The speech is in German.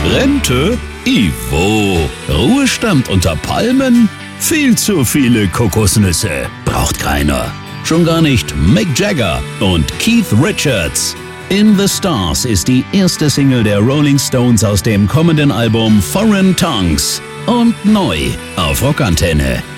Rente? Ivo. Ruhestand unter Palmen? Viel zu viele Kokosnüsse. Braucht keiner. Schon gar nicht Mick Jagger und Keith Richards. In the Stars ist die erste Single der Rolling Stones aus dem kommenden Album Foreign Tongues. Und neu auf Rockantenne.